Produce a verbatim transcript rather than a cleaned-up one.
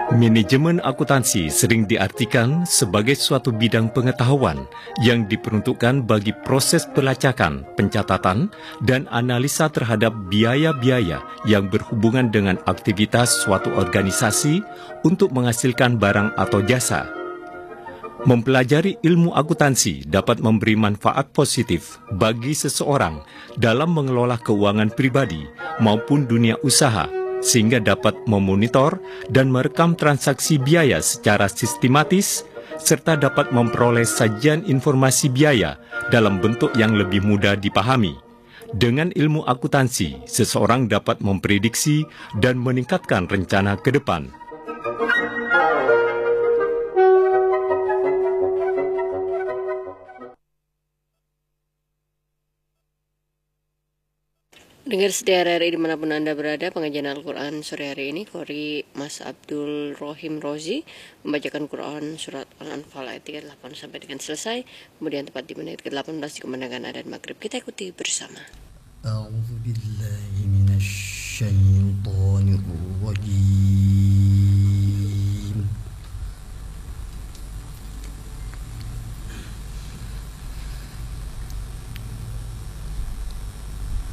Manajemen akuntansi sering diartikan sebagai suatu bidang pengetahuan yang diperuntukkan bagi proses pelacakan, pencatatan, dan analisa terhadap biaya-biaya yang berhubungan dengan aktivitas suatu organisasi untuk menghasilkan barang atau jasa. Mempelajari ilmu akuntansi dapat memberi manfaat positif bagi seseorang dalam mengelola keuangan pribadi maupun dunia usaha, sehingga dapat memonitor dan merekam transaksi biaya secara sistematis, serta dapat memperoleh sajian informasi biaya dalam bentuk yang lebih mudah dipahami. Dengan ilmu akuntansi, seseorang dapat memprediksi dan meningkatkan rencana ke depan. Dengar setia R R I dimanapun Anda berada, pengajian Al-Quran sore hari ini, Qori Mas Abdul Rohim Rozi membacakan Quran Surat Al-Anfal ayat tiga puluh delapan sampai dengan selesai, kemudian tepat di menit ke delapan belas dikumandangkan adzan maghrib. Kita ikuti bersama. A'udzu billahi minasy syaithanir rajim.